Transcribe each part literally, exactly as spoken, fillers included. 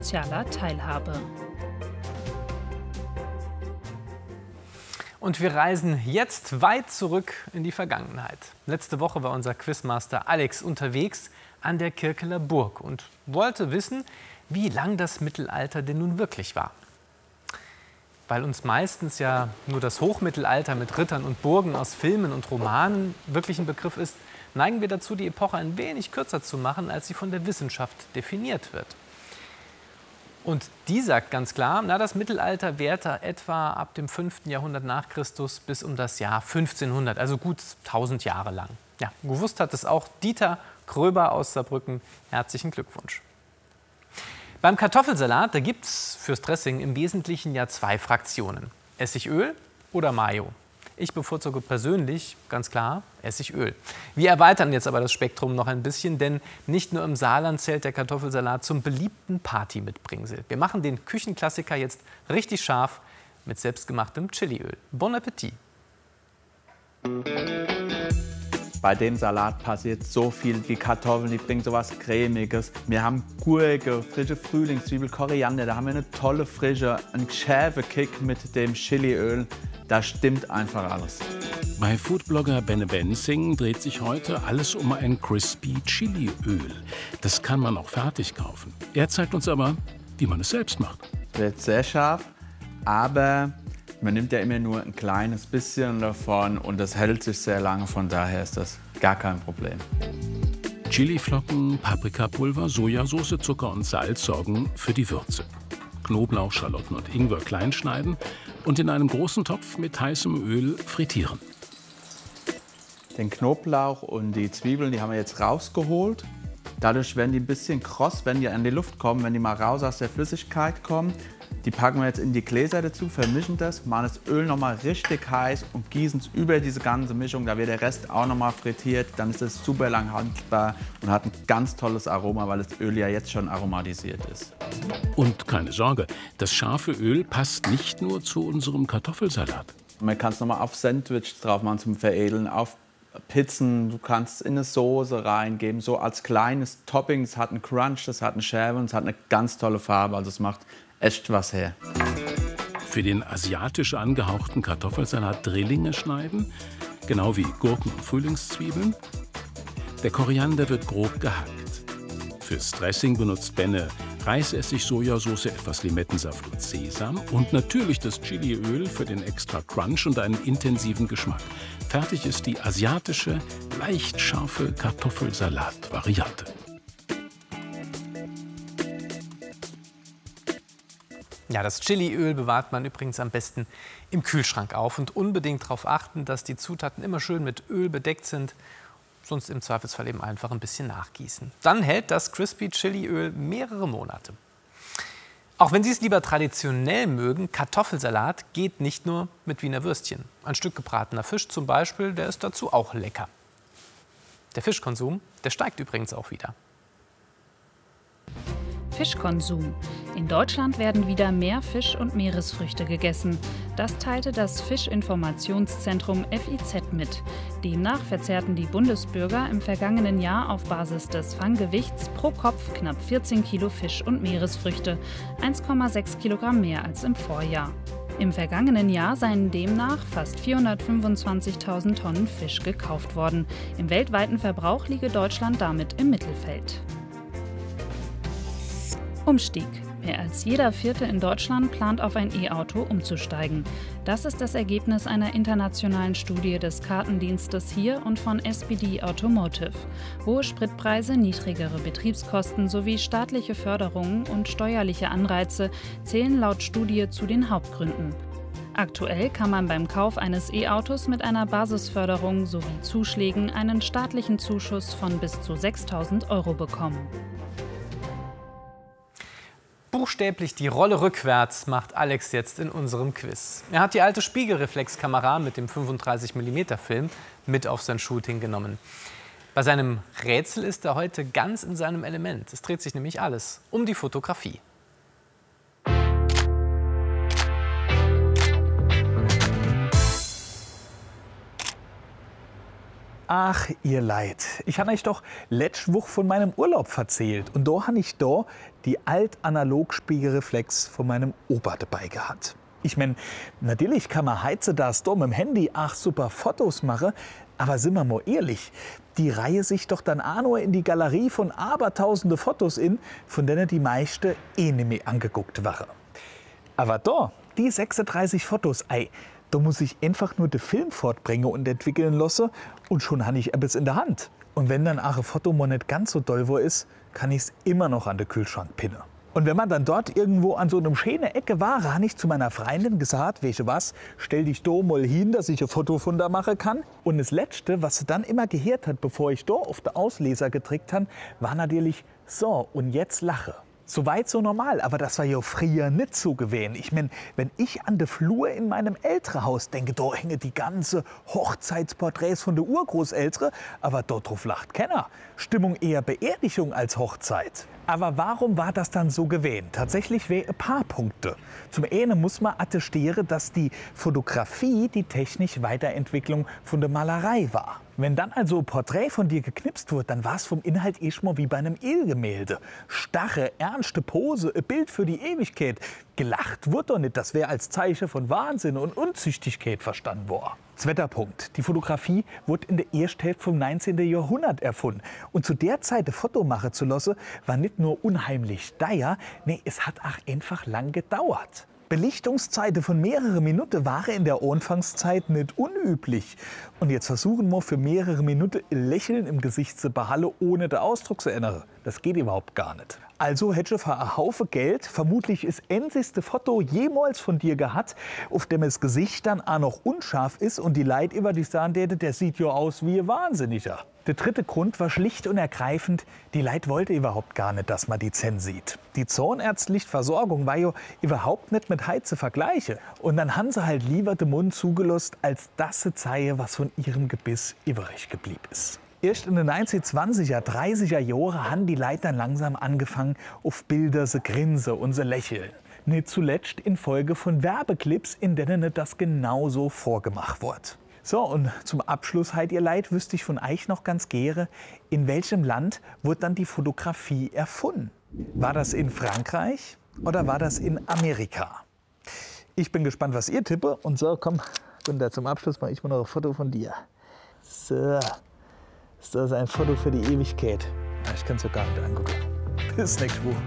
sozialer Teilhabe. Und wir reisen jetzt weit zurück in die Vergangenheit. Letzte Woche war unser Quizmaster Alex unterwegs an der Kirkeler Burg und wollte wissen, wie lang das Mittelalter denn nun wirklich war. Weil uns meistens ja nur das Hochmittelalter mit Rittern und Burgen aus Filmen und Romanen wirklich ein Begriff ist, neigen wir dazu, die Epoche ein wenig kürzer zu machen, als sie von der Wissenschaft definiert wird. Und die sagt ganz klar, na, das Mittelalter währte etwa ab dem fünften Jahrhundert nach Christus bis um das Jahr fünfzehnhundert, also gut tausend Jahre lang. Ja, gewusst hat es auch Dieter Kröber aus Saarbrücken. Herzlichen Glückwunsch. Beim Kartoffelsalat, da gibt es fürs Dressing im Wesentlichen ja zwei Fraktionen. Essigöl oder Mayo. Ich bevorzuge persönlich, ganz klar, Essigöl. Wir erweitern jetzt aber das Spektrum noch ein bisschen, denn nicht nur im Saarland zählt der Kartoffelsalat zum beliebten Partymitbringsel. Wir machen den Küchenklassiker jetzt richtig scharf mit selbstgemachtem Chiliöl. Bon Appetit! Bei dem Salat passiert so viel. Die Kartoffeln, die bringen so was Cremiges. Wir haben Gurke, frische Frühlingszwiebel, Koriander. Da haben wir eine tolle Frische, einen Schärfe-Kick mit dem Chiliöl. Da stimmt einfach alles. Bei Foodblogger Benne Benzing dreht sich heute alles um ein Crispy Chiliöl. Das kann man auch fertig kaufen. Er zeigt uns aber, wie man es selbst macht. Wird sehr scharf, aber man nimmt ja immer nur ein kleines bisschen davon und das hält sich sehr lange. Von daher ist das gar kein Problem. Chiliflocken, Paprikapulver, Sojasauce, Zucker und Salz sorgen für die Würze. Knoblauch, Schalotten und Ingwer klein schneiden und in einem großen Topf mit heißem Öl frittieren. Den Knoblauch und die Zwiebeln, die haben wir jetzt rausgeholt. Dadurch werden die ein bisschen kross, wenn die an die Luft kommen, wenn die mal raus aus der Flüssigkeit kommen. Die packen wir jetzt in die Gläser dazu, vermischen das, machen das Öl noch mal richtig heiß und gießen es über diese ganze Mischung. Da wird der Rest auch noch mal frittiert. Dann ist es super lang haltbar und hat ein ganz tolles Aroma, weil das Öl ja jetzt schon aromatisiert ist. Und keine Sorge, das scharfe Öl passt nicht nur zu unserem Kartoffelsalat. Man kann es noch mal auf Sandwich drauf machen zum Veredeln, auf Pizzen. Du kannst es in eine Soße reingeben, so als kleines Topping. Es hat einen Crunch, das hat eine Schärfe und es hat eine ganz tolle Farbe. Also es macht echt was her. Für den asiatisch angehauchten Kartoffelsalat Drillinge schneiden, genau wie Gurken und Frühlingszwiebeln. Der Koriander wird grob gehackt. Fürs Dressing benutzt Benne Reisessig, Sojasauce, etwas Limettensaft und Sesam und natürlich das Chiliöl für den extra Crunch und einen intensiven Geschmack. Fertig ist die asiatische, leicht scharfe Kartoffelsalat-Variante. Ja, das Chiliöl bewahrt man übrigens am besten im Kühlschrank auf und unbedingt darauf achten, dass die Zutaten immer schön mit Öl bedeckt sind. Sonst im Zweifelsfall eben einfach ein bisschen nachgießen. Dann hält das Crispy Chiliöl mehrere Monate. Auch wenn Sie es lieber traditionell mögen, Kartoffelsalat geht nicht nur mit Wiener Würstchen. Ein Stück gebratener Fisch zum Beispiel, der ist dazu auch lecker. Der Fischkonsum, der steigt übrigens auch wieder. Fischkonsum. In Deutschland werden wieder mehr Fisch und Meeresfrüchte gegessen. Das teilte das Fischinformationszentrum F I Z mit. Demnach verzehrten die Bundesbürger im vergangenen Jahr auf Basis des Fanggewichts pro Kopf knapp vierzehn Kilo Fisch und Meeresfrüchte, eins Komma sechs Kilogramm mehr als im Vorjahr. Im vergangenen Jahr seien demnach fast vierhundertfünfundzwanzigtausend Tonnen Fisch gekauft worden. Im weltweiten Verbrauch liege Deutschland damit im Mittelfeld. Umstieg. Mehr als jeder Vierte in Deutschland plant, auf ein E-Auto umzusteigen. Das ist das Ergebnis einer internationalen Studie des Kartendienstes hier und von S P D Automotive. Hohe Spritpreise, niedrigere Betriebskosten sowie staatliche Förderungen und steuerliche Anreize zählen laut Studie zu den Hauptgründen. Aktuell kann man beim Kauf eines E-Autos mit einer Basisförderung sowie Zuschlägen einen staatlichen Zuschuss von bis zu sechstausend Euro bekommen. Buchstäblich die Rolle rückwärts macht Alex jetzt in unserem Quiz. Er hat die alte Spiegelreflexkamera mit dem fünfunddreißig Millimeter Film mit auf sein Shooting genommen. Bei seinem Rätsel ist er heute ganz in seinem Element. Es dreht sich nämlich alles um die Fotografie. Ach, ihr Leid. Ich habe euch doch letzte Woche von meinem Urlaub erzählt. Und da habe ich da die alt-analog-Spiegelreflex von meinem Opa dabei gehabt. Ich meine, natürlich kann man heize das da mit dem Handy ach super Fotos machen. Aber sind wir mal ehrlich, die reihe sich doch dann auch nur in die Galerie von abertausende Fotos in, von denen die meiste eh nicht mehr angeguckt waren. Aber da, die sechsunddreißig Fotos, ei, da muss ich einfach nur den Film fortbringen und entwickeln lassen und schon habe ich etwas in der Hand. Und wenn dann auch ein Foto mal nicht ganz so doll wo ist, kann ich es immer noch an den Kühlschrank pinnen. Und wenn man dann dort irgendwo an so einem schönen Ecke war, habe ich zu meiner Freundin gesagt, weißt du was, stell dich da mal hin, dass ich ein Foto von da machen kann. Und das Letzte, was sie dann immer gehört hat, bevor ich da auf den Ausleser gedrückt habe, war natürlich, so, und jetzt lache. Soweit so normal, aber das war ja früher nicht so gewesen. Ich meine, wenn ich an der Flur in meinem Elternhaus denke, da hängen die ganze Hochzeitsporträts von der Urgroßeltern, aber dort drauf lacht keiner. Stimmung eher Beerdigung als Hochzeit. Aber warum war das dann so gewesen? Tatsächlich wäre ein paar Punkte. Zum einen muss man attestieren, dass die Fotografie die technische Weiterentwicklung von der Malerei war. Wenn dann also ein Porträt von dir geknipst wird, dann war es vom Inhalt eh schon mal wie bei einem Ölgemälde. Starre, ernste Pose, ein Bild für die Ewigkeit. Gelacht wird doch nicht, das wäre als Zeichen von Wahnsinn und Unzüchtigkeit verstanden worden. Zweiter Punkt. Die Fotografie wurde in der ersten Hälfte vom neunzehnten Jahrhundert erfunden. Und zu der Zeit ein Foto machen zu lassen, war nicht nur unheimlich teuer, nee, es hat auch einfach lang gedauert. Belichtungszeiten von mehreren Minuten waren in der Anfangszeit nicht unüblich. Und jetzt versuchen wir für mehrere Minuten ein Lächeln im Gesicht zu behalten, ohne den Ausdruck zu ändern. Das geht überhaupt gar nicht. Also hätte ich für einen Haufen Geld vermutlich das einzigste Foto jemals von dir gehabt, auf dem das Gesicht dann auch noch unscharf ist und die Leute über dich sagen, der, der sieht ja aus wie ein Wahnsinniger. Der dritte Grund war schlicht und ergreifend, die Leute wollten überhaupt gar nicht, dass man die Zähne sieht. Die zahnärztliche Versorgung war ja überhaupt nicht mit Heiz zu vergleichen. Und dann haben sie halt lieber den Mund zugelost, als das zu zeigen, was von ihrem Gebiss übrig geblieben ist. Erst in den neunzehnhundertzwanziger, dreißiger Jahren haben die Leute dann langsam angefangen, auf Bilder zu grinsen und zu lächeln. Nicht zuletzt infolge von Werbeclips, in denen das genauso vorgemacht wird. So, und zum Abschluss, halt ihr Leid, wüsste ich von euch noch ganz gerne, in welchem Land wurde dann die Fotografie erfunden? War das in Frankreich oder war das in Amerika? Ich bin gespannt, was ihr tippe. Und so, komm, Günther, zum Abschluss mache ich mal noch ein Foto von dir. So, ist das ein Foto für die Ewigkeit? Ich kann es ja gar nicht angucken. Bis nächste Woche.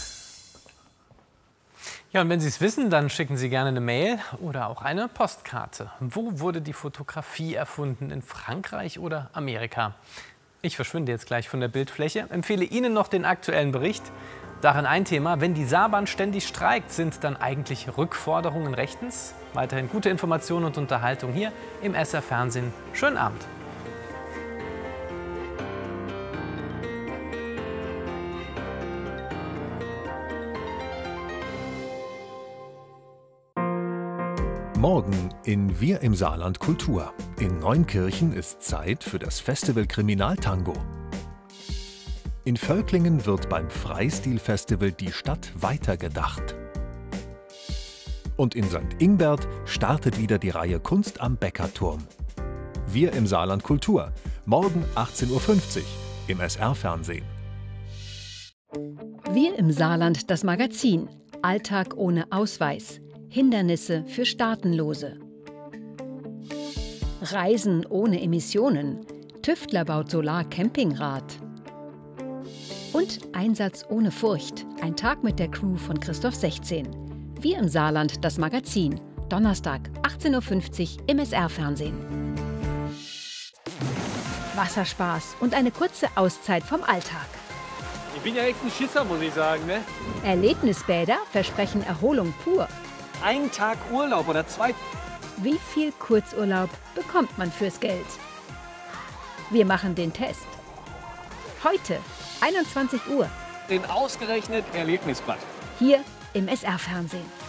Ja, und wenn Sie es wissen, dann schicken Sie gerne eine Mail oder auch eine Postkarte. Wo wurde die Fotografie erfunden? In Frankreich oder Amerika? Ich verschwinde jetzt gleich von der Bildfläche, empfehle Ihnen noch den aktuellen Bericht. Darin ein Thema: Wenn die Saarbahn ständig streikt, sind dann eigentlich Rückforderungen rechtens? Weiterhin gute Informationen und Unterhaltung hier im S R Fernsehen. Schönen Abend. Morgen in Wir im Saarland Kultur. In Neunkirchen ist Zeit für das Festival Kriminaltango. In Völklingen wird beim Freistil-Festival die Stadt weitergedacht. Und in Sankt Ingbert startet wieder die Reihe Kunst am Bäckerturm. Wir im Saarland Kultur. Morgen achtzehn Uhr fünfzig im S R-Fernsehen. Wir im Saarland, das Magazin. Alltag ohne Ausweis. Hindernisse für Staatenlose. Reisen ohne Emissionen. Tüftler baut Solar-Campingrad. Und Einsatz ohne Furcht. Ein Tag mit der Crew von Christoph sechzehn. Wir im Saarland, das Magazin. Donnerstag, achtzehn Uhr fünfzig im S R-Fernsehen. Wasserspaß und eine kurze Auszeit vom Alltag. Ich bin ja echt ein Schisser, muss ich sagen, ne? Erlebnisbäder versprechen Erholung pur. Ein Tag Urlaub oder zwei. Wie viel Kurzurlaub bekommt man fürs Geld? Wir machen den Test. Heute, einundzwanzig Uhr. Den ausgerechnet Erlebnisbad. Hier im S R-Fernsehen.